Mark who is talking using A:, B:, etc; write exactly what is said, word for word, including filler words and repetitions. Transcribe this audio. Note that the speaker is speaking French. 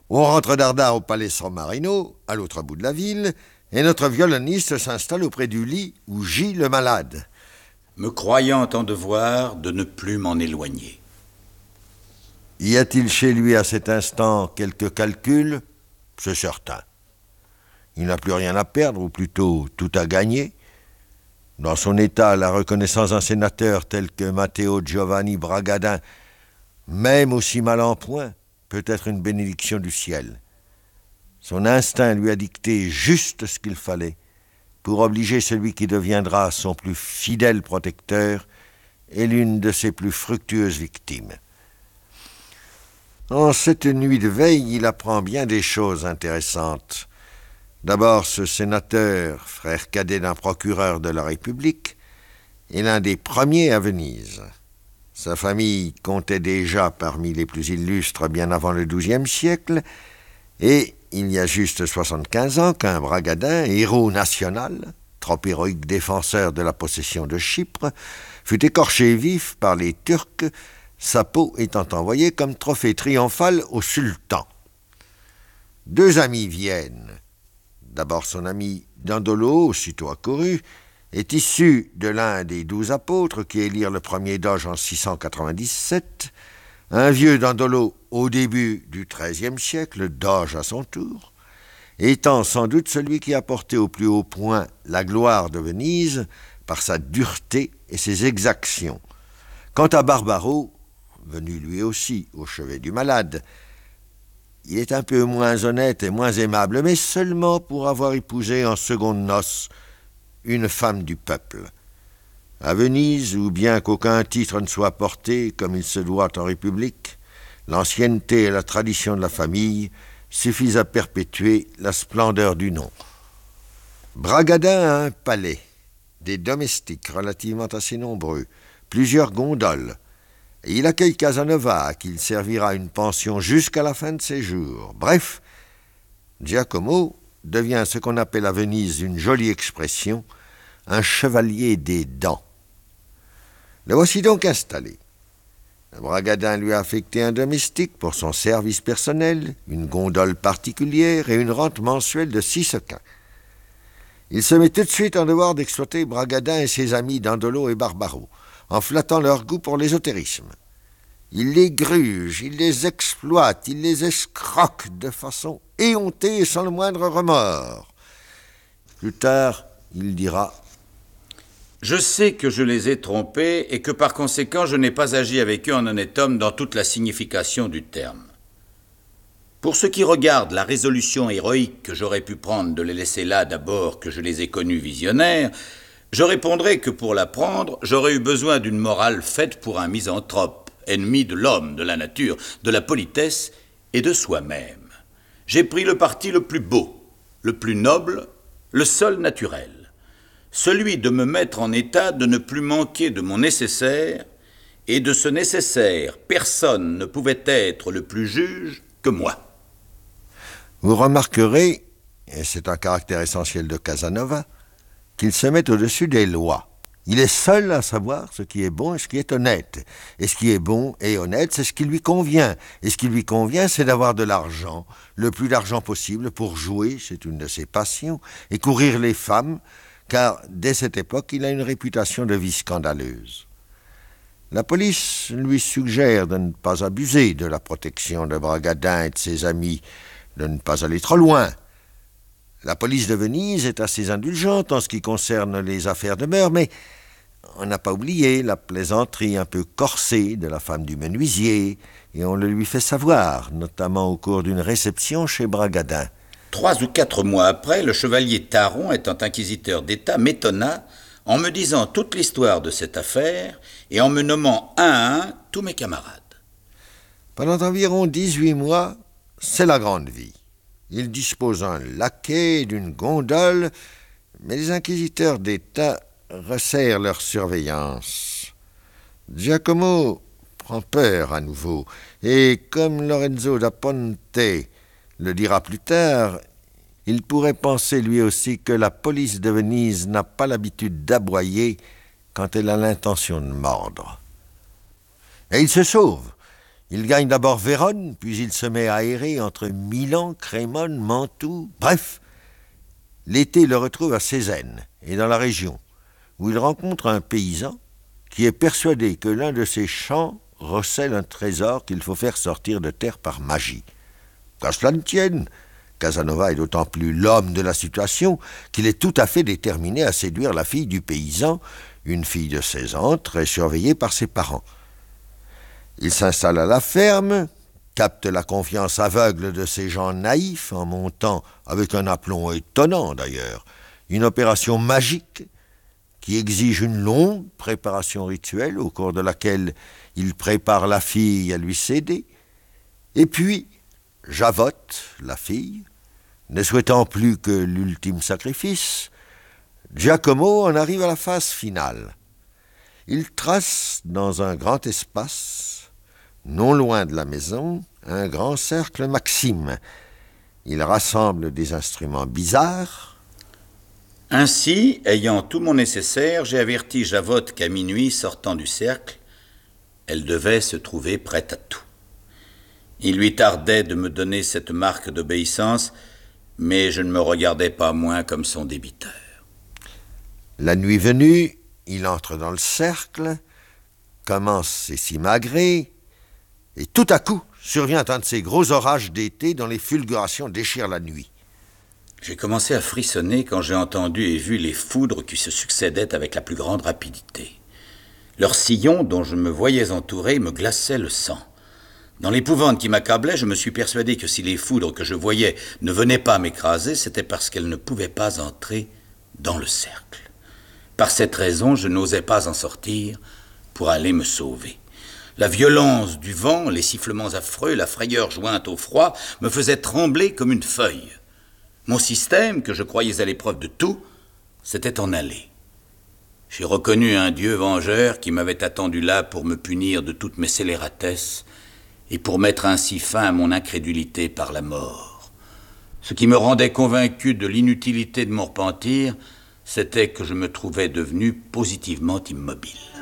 A: On rentre dardard au palais San Marino, à l'autre bout de la ville, et notre violoniste s'installe auprès du lit où gît le malade.
B: Me croyant en devoir de ne plus m'en éloigner.
A: Y a-t-il chez lui à cet instant quelques calculs? C'est certain. Il n'a plus rien à perdre, ou plutôt tout à gagner. Dans son état, la reconnaissance d'un sénateur tel que Matteo Giovanni Bragadin, même aussi mal en point, peut être une bénédiction du ciel. Son instinct lui a dicté juste ce qu'il fallait pour obliger celui qui deviendra son plus fidèle protecteur et l'une de ses plus fructueuses victimes. En cette nuit de veille, il apprend bien des choses intéressantes. D'abord, ce sénateur, frère cadet d'un procureur de la République, est l'un des premiers à Venise. Sa famille comptait déjà parmi les plus illustres bien avant le douzième siècle, et il y a juste soixante-quinze ans qu'un Bragadin, héros national, trop héroïque défenseur de la possession de Chypre, fut écorché vif par les Turcs, sa peau étant envoyée comme trophée triomphal au sultan. Deux amis viennent. D'abord son ami Dandolo, aussitôt accouru, est issu de l'un des douze apôtres qui élirent le premier doge en six cent quatre-vingt-dix-sept, un vieux Dandolo au début du treizième siècle, doge à son tour, étant sans doute celui qui a porté au plus haut point la gloire de Venise par sa dureté et ses exactions. Quant à Barbaro, venu lui aussi au chevet du malade, il est un peu moins honnête et moins aimable, mais seulement pour avoir épousé en seconde noces une femme du peuple. À Venise, où bien qu'aucun titre ne soit porté, comme il se doit en République, l'ancienneté et la tradition de la famille suffisent à perpétuer la splendeur du nom. Bragadin a un palais, des domestiques relativement assez nombreux, plusieurs gondoles, et il accueille Casanova, à qui il servira une pension jusqu'à la fin de ses jours. Bref, Giacomo devient ce qu'on appelle à Venise une jolie expression, un chevalier des dents. Le voici donc installé. Le Bragadin lui a affecté un domestique pour son service personnel, une gondole particulière et une rente mensuelle de six sequins. Il se met tout de suite en devoir d'exploiter Bragadin et ses amis Dandolo et Barbaro, en flattant leur goût pour l'ésotérisme. Il les gruge, il les exploite, il les escroque de façon éhontée et sans le moindre remords. Plus tard, il dira «
B: Je sais que je les ai trompés et que par conséquent je n'ai pas agi avec eux en honnête homme dans toute la signification du terme. Pour ce qui regarde la résolution héroïque que j'aurais pu prendre de les laisser là d'abord que je les ai connus visionnaires, je répondrai que pour la prendre, j'aurais eu besoin d'une morale faite pour un misanthrope, ennemi de l'homme, de la nature, de la politesse et de soi-même. J'ai pris le parti le plus beau, le plus noble, le seul naturel, celui de me mettre en état de ne plus manquer de mon nécessaire, et de ce nécessaire, personne ne pouvait être le plus juge que moi. »
A: Vous remarquerez, et c'est un caractère essentiel de Casanova, qu'il se met au-dessus des lois. Il est seul à savoir ce qui est bon et ce qui est honnête. Et ce qui est bon et honnête, c'est ce qui lui convient. Et ce qui lui convient, c'est d'avoir de l'argent, le plus d'argent possible pour jouer, c'est une de ses passions, et courir les femmes, car dès cette époque, il a une réputation de vie scandaleuse. La police lui suggère de ne pas abuser de la protection de Bragadin et de ses amis, de ne pas aller trop loin. La police de Venise est assez indulgente en ce qui concerne les affaires de mœurs, mais on n'a pas oublié la plaisanterie un peu corsée de la femme du menuisier, et on le lui fait savoir, notamment au cours d'une réception chez Bragadin.
B: Trois ou quatre mois après, le chevalier Taron, étant inquisiteur d'État, m'étonna en me disant toute l'histoire de cette affaire et en me nommant un à un tous mes camarades.
A: Pendant environ dix-huit mois, c'est la grande vie. Il dispose d'un laquais, d'une gondole, mais les inquisiteurs d'État resserrent leur surveillance. Giacomo prend peur à nouveau, et comme Lorenzo da Ponte le dira plus tard, il pourrait penser lui aussi que la police de Venise n'a pas l'habitude d'aboyer quand elle a l'intention de mordre. Et il se sauve. Il gagne d'abord Vérone, puis il se met à errer entre Milan, Crémone, Mantoue. Bref, l'été le retrouve à Cézanne et dans la région, où il rencontre un paysan qui est persuadé que l'un de ses champs recèle un trésor qu'il faut faire sortir de terre par magie. Qu'à cela ne tienne, Casanova est d'autant plus l'homme de la situation qu'il est tout à fait déterminé à séduire la fille du paysan, une fille de seize ans, très surveillée par ses parents. Il s'installe à la ferme, capte la confiance aveugle de ces gens naïfs en montant, avec un aplomb étonnant d'ailleurs, une opération magique qui exige une longue préparation rituelle au cours de laquelle il prépare la fille à lui céder. Et puis, Javotte, la fille, ne souhaitant plus que l'ultime sacrifice, Giacomo en arrive à la phase finale. Il trace dans un grand espace, non loin de la maison, un grand cercle maxime. Il rassemble des instruments bizarres.
B: Ainsi, ayant tout mon nécessaire, j'ai averti Javotte qu'à minuit, sortant du cercle, elle devait se trouver prête à tout. Il lui tardait de me donner cette marque d'obéissance, mais je ne me regardais pas moins comme son débiteur.
A: La nuit venue, il entre dans le cercle, commence ses simagrées, et tout à coup survient un de ces gros orages d'été dont les fulgurations déchirent la nuit.
B: J'ai commencé à frissonner quand j'ai entendu et vu les foudres qui se succédaient avec la plus grande rapidité. Leur sillon, dont je me voyais entouré, me glaçait le sang. Dans l'épouvante qui m'accablait, je me suis persuadé que si les foudres que je voyais ne venaient pas m'écraser, c'était parce qu'elles ne pouvaient pas entrer dans le cercle. Par cette raison, je n'osais pas en sortir pour aller me sauver. La violence du vent, les sifflements affreux, la frayeur jointe au froid me faisaient trembler comme une feuille. Mon système, que je croyais à l'épreuve de tout, s'était en allé. J'ai reconnu un Dieu vengeur qui m'avait attendu là pour me punir de toutes mes scélératesses et pour mettre ainsi fin à mon incrédulité par la mort. Ce qui me rendait convaincu de l'inutilité de mon repentir, c'était que je me trouvais devenu positivement immobile.